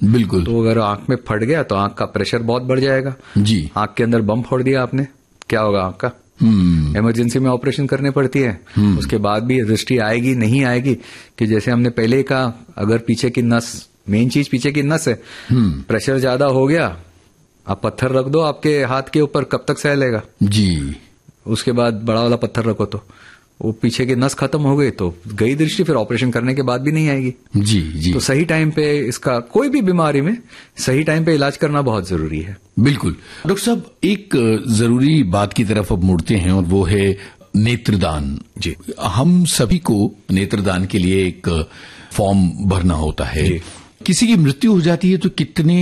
बिल्कुल। तो अगर आंख में फट गया तो आंख का प्रेशर बहुत बढ़ जाएगा जी। आंख के अंदर बम फोड़ दिया आपने, क्या होगा आंख का? इमरजेंसी में ऑपरेशन करने पड़ती है। उसके बाद भी दृष्टि आएगी नहीं आएगी, कि जैसे हमने पहले ही कहा, अगर पीछे की नस, मेन चीज पीछे की नस है, प्रेशर ज्यादा हो गया, आप पत्थर रख दो आपके हाथ के ऊपर, कब तक सह लेगा जी। उसके बाद बड़ा वाला पत्थर रखो तो वो पीछे की नस खत्म हो गई तो गई दृष्टि, फिर ऑपरेशन करने के बाद भी नहीं आएगी। जी जी। तो सही टाइम पे इसका, कोई भी बीमारी में सही टाइम पे इलाज करना बहुत जरूरी है। बिल्कुल। डॉक्टर साहब, एक जरूरी बात की तरफ अब मुड़ते हैं और वो है नेत्रदान। जी। हम सभी को नेत्रदान के लिए एक फॉर्म भरना होता है। किसी की मृत्यु हो जाती है तो कितने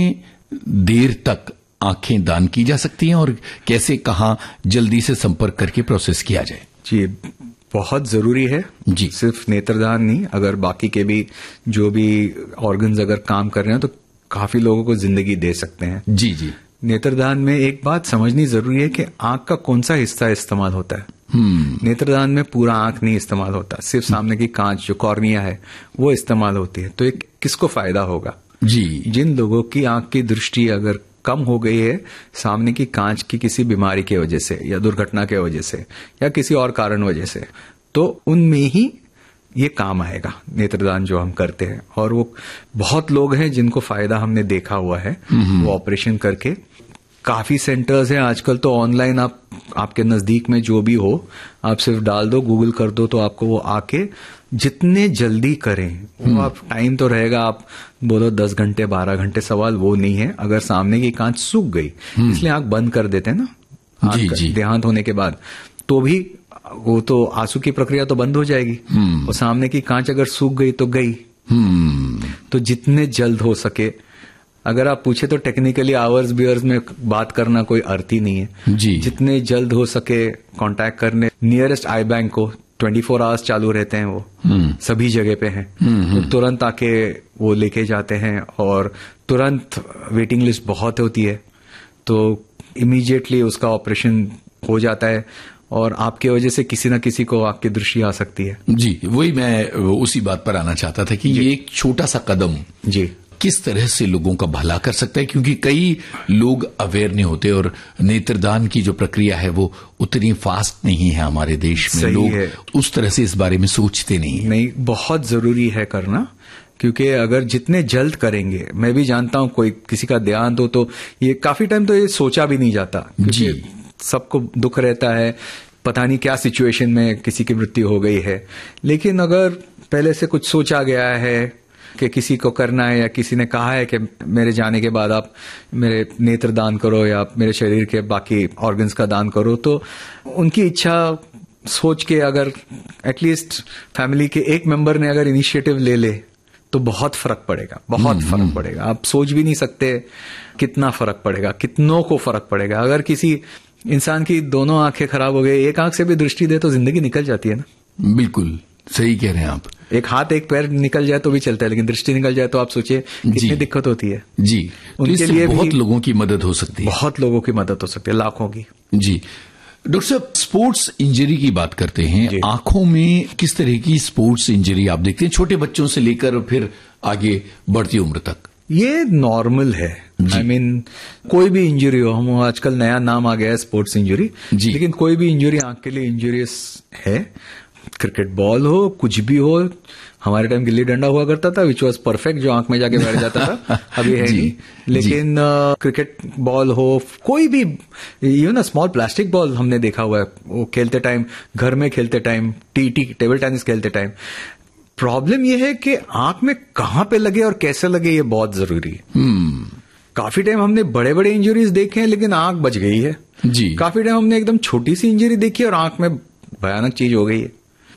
देर तक आंखें दान की जा सकती हैं और कैसे, कहां जल्दी से संपर्क करके प्रोसेस किया जाए? जी, बहुत जरूरी है जी। सिर्फ नेत्रदान नहीं, अगर बाकी के भी जो भी ऑर्गन्स अगर काम कर रहे हैं तो काफी लोगों को जिंदगी दे सकते हैं। जी जी। नेत्रदान में एक बात समझनी जरूरी है कि आंख का कौन सा हिस्सा इस्तेमाल होता है। नेत्रदान में पूरा आंख नहीं इस्तेमाल होता, सिर्फ सामने की कांच जो कॉर्निया है वो इस्तेमाल होती है। तो एक किसको फायदा होगा? जी। जिन लोगों की आंख की दृष्टि अगर कम हो गई है सामने की कांच की किसी बीमारी के वजह से या दुर्घटना के वजह से या किसी और कारण वजह से, तो उनमें ही ये काम आएगा नेत्रदान जो हम करते हैं। और वो बहुत लोग हैं जिनको फायदा हमने देखा हुआ है, वो ऑपरेशन करके। काफी सेंटर्स हैं आजकल तो ऑनलाइन, आपके नजदीक में जो भी हो आप सिर्फ डाल दो, गूगल कर दो, तो आपको वो आके जितने जल्दी करें वो आप, टाइम तो रहेगा, आप बोलो 10 घंटे 12 घंटे, सवाल वो नहीं है। अगर सामने की कांच सूख गई, इसलिए आंख बंद कर देते हैं ना देहांत होने के बाद, तो भी वो तो आंसू की प्रक्रिया तो बंद हो जाएगी और सामने की कांच अगर सूख गई तो गई। तो जितने जल्द हो सके, अगर आप पूछे तो टेक्निकली आवर्स बियर्स में बात करना कोई अर्थ ही नहीं है। जी। जितने जल्द हो सके कांटेक्ट करने नियरेस्ट आई बैंक को, 24 आवर्स चालू रहते हैं वो, सभी जगह पे हैं। तो तुरंत आके वो लेके जाते हैं और तुरंत वेटिंग लिस्ट बहुत होती है, तो इमीडिएटली उसका ऑपरेशन हो जाता है और आपके वजह से किसी न किसी को आपकी दृष्टि आ सकती है। जी, वही मैं उसी बात पर आना चाहता था कि ये एक छोटा सा कदम जी किस तरह से लोगों का भला कर सकता है, क्योंकि कई लोग अवेयर नहीं होते और नेत्रदान की जो प्रक्रिया है वो उतनी फास्ट नहीं है हमारे देश में। लोग उस तरह से इस बारे में सोचते नहीं। बहुत जरूरी है करना, क्योंकि अगर जितने जल्द करेंगे, मैं भी जानता हूं कोई किसी का देहांत हो तो ये काफी टाइम तो ये सोचा भी नहीं जाता, क्योंकि सबको दुख रहता है, पता नहीं क्या सिचुएशन में किसी की मृत्यु हो गई है। लेकिन अगर पहले से कुछ सोचा गया है कि किसी को करना है या किसी ने कहा है कि मेरे जाने के बाद आप मेरे नेत्र दान करो या आप मेरे शरीर के बाकी ऑर्गन्स का दान करो, तो उनकी इच्छा सोच के अगर एटलीस्ट फैमिली के एक मेंबर ने अगर इनिशिएटिव ले ले तो बहुत फर्क पड़ेगा, बहुत फर्क पड़ेगा। आप सोच भी नहीं सकते कितना फर्क पड़ेगा, कितनों को फर्क पड़ेगा। अगर किसी इंसान की दोनों आंखें खराब हो गई, एक आंख से भी दृष्टि दे तो जिंदगी निकल जाती है ना। बिल्कुल सही कह रहे हैं आप। एक हाथ एक पैर निकल जाए तो भी चलता है, लेकिन दृष्टि निकल जाए तो आप सोचिए कितनी दिक्कत होती है। जी, उनके लिए बहुत लोगों की मदद हो सकती है, बहुत लोगों की मदद हो सकती है, लाखों की। जी डॉक्टर साहब, स्पोर्ट्स इंजरी की बात करते हैं, आंखों में किस तरह की स्पोर्ट्स इंजरी आप देखते हैं, छोटे बच्चों से लेकर फिर आगे बढ़ती उम्र तक? ये नॉर्मल है। I mean, कोई भी इंजरी हो, हम आजकल नया नाम आ गया है स्पोर्ट्स इंजरी, लेकिन कोई भी इंजरी आंख के लिए इंजूरियस है। क्रिकेट बॉल हो, कुछ भी हो, हमारे टाइम गिल्ली डंडा हुआ करता था विच वॉज परफेक्ट, जो आंख में जाके बैठ जाता था, अभी है नहीं। लेकिन क्रिकेट बॉल हो, कोई भी, इवन स्मॉल प्लास्टिक बॉल हमने देखा हुआ है, वो खेलते टाइम, घर में खेलते टाइम, टेबल टेनिस खेलते टाइम। प्रॉब्लम यह है कि आंख में कहां पे लगे और कैसे लगे, ये बहुत जरूरी है। काफी टाइम हमने बड़े बड़े इंजरीज देखे हैं लेकिन आंख बच गई है। काफी टाइम हमने एकदम छोटी सी इंजरी देखी और आंख में भयानक चीज हो गई है।